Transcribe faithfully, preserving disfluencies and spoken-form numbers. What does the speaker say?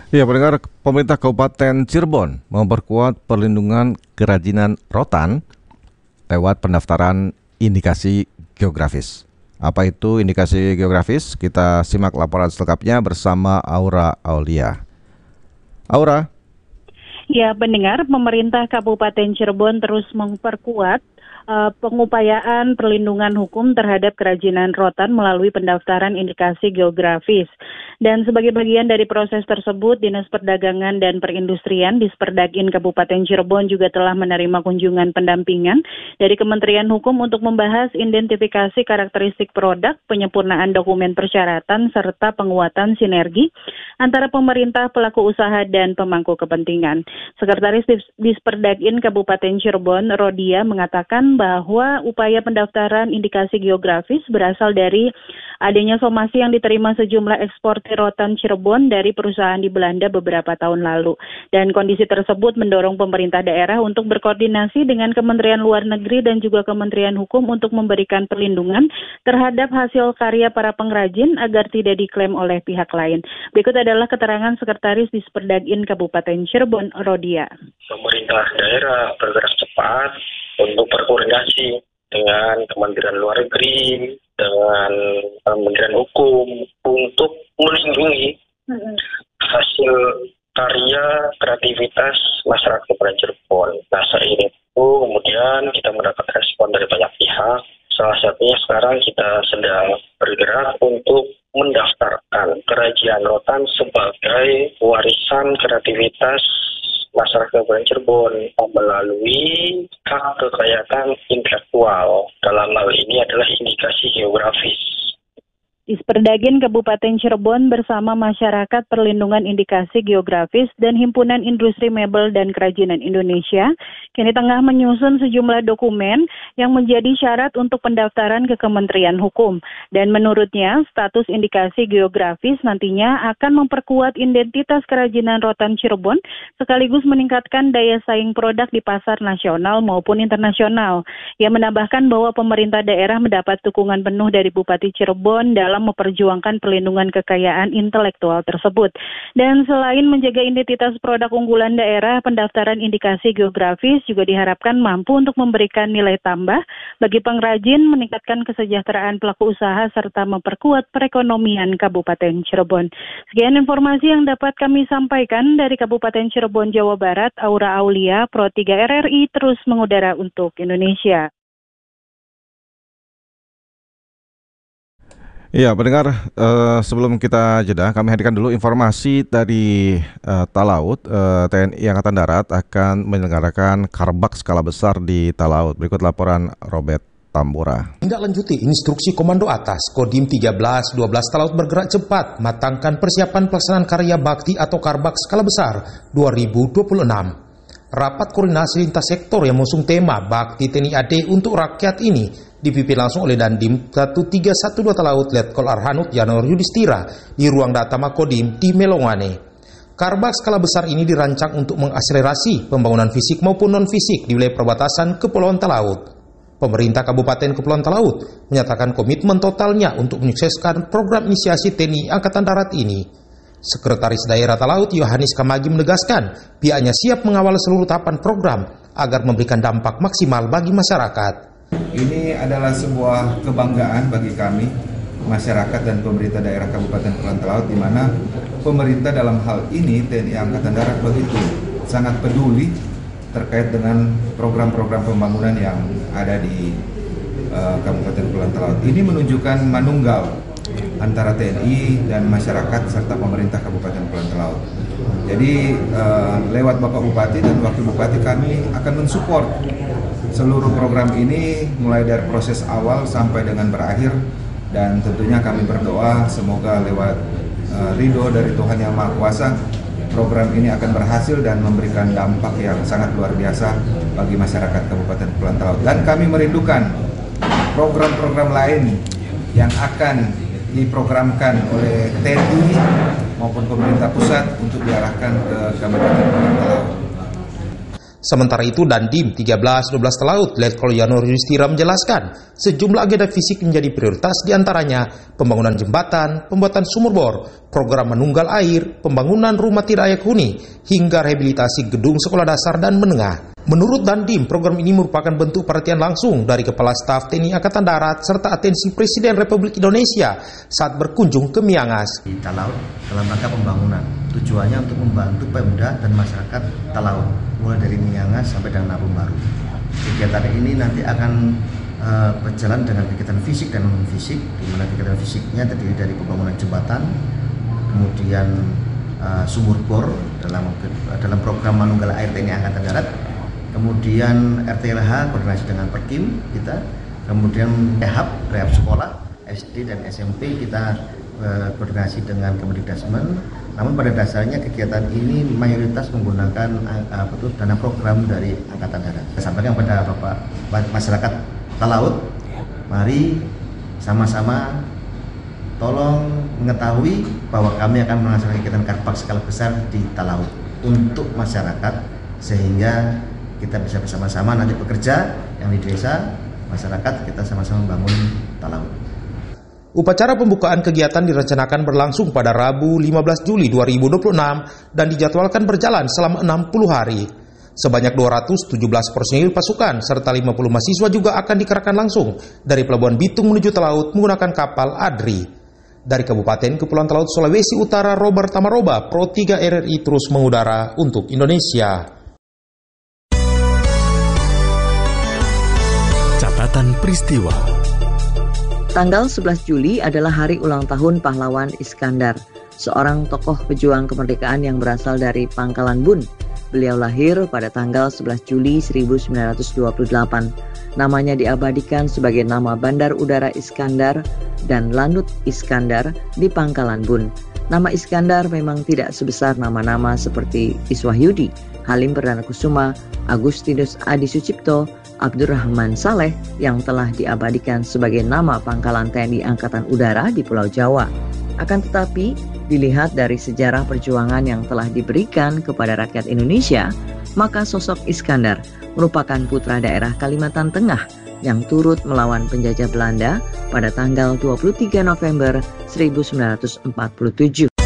Ya, pendengar, pemerintah Kabupaten Cirebon memperkuat perlindungan kerajinan rotan lewat pendaftaran indikasi geografis. Apa itu indikasi geografis? Kita simak laporan selengkapnya bersama Aura Aulia. Aura. Ya, pendengar, pemerintah Kabupaten Cirebon terus memperkuat uh, pengupayaan perlindungan hukum terhadap kerajinan rotan melalui pendaftaran indikasi geografis. Dan sebagai bagian dari proses tersebut, Dinas Perdagangan dan Perindustrian Disperdagin Kabupaten Cirebon juga telah menerima kunjungan pendampingan dari Kementerian Hukum untuk membahas identifikasi karakteristik produk, penyempurnaan dokumen persyaratan, serta penguatan sinergi antara pemerintah, pelaku usaha, dan pemangku kepentingan. Sekretaris Disperdagin Kabupaten Cirebon, Rodia, mengatakan bahwa upaya pendaftaran indikasi geografis berasal dari adanya somasi yang diterima sejumlah eksportir rotan Cirebon dari perusahaan di Belanda beberapa tahun lalu. Dan kondisi tersebut mendorong pemerintah daerah untuk berkoordinasi dengan Kementerian Luar Negeri dan juga Kementerian Hukum untuk memberikan perlindungan terhadap hasil karya para pengrajin agar tidak diklaim oleh pihak lain. Berikut adalah keterangan Sekretaris Disperdagin Kabupaten Cirebon, Rodia. Pemerintah daerah bergerak cepat untuk berkoordinasi dengan Kementerian Luar Negeri, dengan Kementerian Hukum untuk melindungi hmm. hasil karya kreativitas masyarakat Kabupaten Cirebon. Nah, saat ini itu kemudian kita mendapat respon dari banyak pihak. Salah satunya sekarang kita sedang bergerak untuk mendaftarkan kerajinan rotan sebagai warisan kreativitas masyarakat Kabupaten Cirebon melalui hak kekayaan intelektual. Dalam hal ini adalah indikasi geografis. Disperdagin Kabupaten Cirebon bersama Masyarakat Perlindungan Indikasi Geografis dan Himpunan Industri Mebel dan Kerajinan Indonesia kini tengah menyusun sejumlah dokumen yang menjadi syarat untuk pendaftaran ke Kementerian Hukum. Dan menurutnya, status indikasi geografis nantinya akan memperkuat identitas kerajinan rotan Cirebon sekaligus meningkatkan daya saing produk di pasar nasional maupun internasional. Ia menambahkan bahwa pemerintah daerah mendapat dukungan penuh dari Bupati Cirebon dalam memperjuangkan perlindungan kekayaan intelektual tersebut. Dan selain menjaga identitas produk unggulan daerah, pendaftaran indikasi geografis juga diharapkan mampu untuk memberikan nilai tambah bagi pengrajin, meningkatkan kesejahteraan pelaku usaha, serta memperkuat perekonomian Kabupaten Cirebon. Sekian informasi yang dapat kami sampaikan dari Kabupaten Cirebon, Jawa Barat. Aura Aulia, Pro tiga R R I, terus mengudara untuk Indonesia. Iya, pendengar, eh, sebelum kita jeda, kami hadirkan dulu informasi dari eh, Talaut. eh, T N I Angkatan Darat akan menyelenggarakan karbak skala besar di Talaut. Berikut laporan Robert Tambora. Tindak-lanjuti instruksi Komando Atas Kodim tiga belas dua belas Talaut bergerak cepat, matangkan persiapan pelaksanaan karya bakti atau karbak skala besar dua ribu dua puluh enam. Rapat koordinasi lintas sektor yang mengusung tema Bakti T N I A D untuk rakyat ini dipimpin langsung oleh Dandim satu tiga satu dua Talaut Letkol Arhanud Janor Yudhistira di ruang data Makodim di Melongwane. Karbak skala besar ini dirancang untuk mengakselerasi pembangunan fisik maupun non-fisik di wilayah perbatasan Kepulauan Talaut. Pemerintah Kabupaten Kepulauan Talaut menyatakan komitmen totalnya untuk menyukseskan program inisiasi T N I Angkatan Darat ini. Sekretaris Daerah Talaut Yohanes Kamagi menegaskan pihaknya siap mengawal seluruh tahapan program agar memberikan dampak maksimal bagi masyarakat. Ini adalah sebuah kebanggaan bagi kami, masyarakat dan pemerintah daerah Kabupaten Kepulauan Talaut, di mana pemerintah dalam hal ini T N I Angkatan Darat begitu sangat peduli terkait dengan program-program pembangunan yang ada di uh, Kabupaten Kepulauan Talaut. Ini menunjukkan manunggal antara T N I dan masyarakat serta pemerintah Kabupaten Kepulauan Talaut. Jadi uh, lewat Bapak Bupati dan Wakil Bupati kami akan mensupport seluruh program ini mulai dari proses awal sampai dengan berakhir, dan tentunya kami berdoa semoga lewat uh, ridho dari Tuhan Yang Maha Kuasa program ini akan berhasil dan memberikan dampak yang sangat luar biasa bagi masyarakat Kabupaten Kepulauan Talaut. Dan kami merindukan program-program lain yang akan diprogramkan oleh T N I maupun pemerintah pusat untuk diarahkan ke Kabupaten Kepulauan Talaut. Sementara itu Dandim tiga belas dua belas Talaut Letkol Yanur Yudhistira menjelaskan sejumlah agenda fisik menjadi prioritas, diantaranya pembangunan jembatan, pembuatan sumur bor, program menunggal air, pembangunan rumah tidak layak huni, hingga rehabilitasi gedung sekolah dasar dan menengah. Menurut Dandim, program ini merupakan bentuk perhatian langsung dari Kepala Staf T N I Angkatan Darat serta atensi Presiden Republik Indonesia saat berkunjung ke Miangas. Di Talaut dalam rangka pembangunan, tujuannya untuk membantu Pemda dan masyarakat Talaut, mulai dari Miangas sampai dengan Napung Baru. Kegiatan ini nanti akan uh, berjalan dengan kegiatan fisik dan non fisik, di mana kegiatan fisiknya terdiri dari pembangunan jembatan, kemudian uh, sumur bor dalam dalam program Manunggal Air T N I Angkatan Darat, kemudian R T L H koordinasi dengan Perkim kita, kemudian rehab rehab sekolah S D dan S M P kita uh, koordinasi dengan Kemendikbudrismen. Namun pada dasarnya kegiatan ini mayoritas menggunakan uh, betul dana program dari Angkatan Darat. Saya sampaikan kepada Bapak masyarakat Talaut, mari sama-sama tolong mengetahui bahwa kami akan melaksanakan kegiatan Karbak skala besar di Talaut untuk masyarakat, sehingga kita bisa bersama-sama nanti bekerja yang di desa, masyarakat kita sama-sama membangun Talaut. Upacara pembukaan kegiatan direncanakan berlangsung pada Rabu lima belas Juli dua ribu dua puluh enam dan dijadwalkan berjalan selama enam puluh hari. Sebanyak dua ratus tujuh belas personil pasukan serta lima puluh mahasiswa juga akan dikerahkan langsung dari Pelabuhan Bitung menuju Talaut menggunakan kapal Adri. Dari Kabupaten Kepulauan Talaut, Sulawesi Utara, Robert Tamaroba, Pro tiga R R I terus mengudara untuk Indonesia. Catatan peristiwa. Tanggal sebelas Juli adalah hari ulang tahun pahlawan Iskandar, seorang tokoh pejuang kemerdekaan yang berasal dari Pangkalan Bun. Beliau lahir pada tanggal sebelas Juli seribu sembilan ratus dua puluh delapan. Namanya diabadikan sebagai nama Bandar Udara Iskandar dan Lanut Iskandar di Pangkalan Bun. Nama Iskandar memang tidak sebesar nama-nama seperti Iswahyudi, Halim Perdana Kusuma, Agustinus Adi Sucipto, Abdurrahman Saleh yang telah diabadikan sebagai nama pangkalan T N I Angkatan Udara di Pulau Jawa. Akan tetapi, dilihat dari sejarah perjuangan yang telah diberikan kepada rakyat Indonesia, maka sosok Iskandar merupakan putra daerah Kalimantan Tengah yang turut melawan penjajah Belanda pada tanggal dua puluh tiga November seribu sembilan ratus empat puluh tujuh.